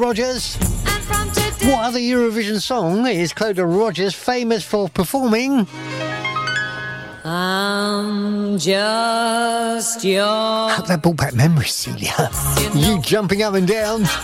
Rogers. What other Eurovision song is Clodagh Rogers famous for performing? I'm just your... That brought back memories, Celia. You jumping up and down.